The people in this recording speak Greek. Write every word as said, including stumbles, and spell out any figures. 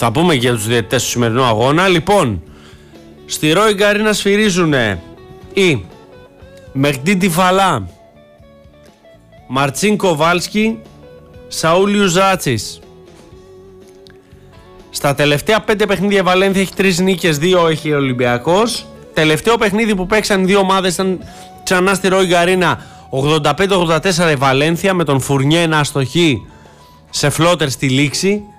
Θα πούμε και για τους διαιτητές του σημερινού αγώνα. Λοιπόν, στη Ρόι Γκαρίνα σφυρίζουν οι Μεχντή Τιφαλά, Μαρτσίν Κοβάλσκι, Σαούλιου Ζάτσης. Στα τελευταία πέντε παιχνίδια η Βαλένθια έχει τρεις νίκες, δύο έχει ο Ολυμπιακός. Τελευταίο παιχνίδι που παίξαν οι δύο ομάδες ήταν ξανά στη Ρόι Γκαρίνα, ογδόντα πέντε ογδόντα τέσσερα η Βαλένθια, με τον Φουρνιέ να αστοχεί σε φλότερ στη λήξη.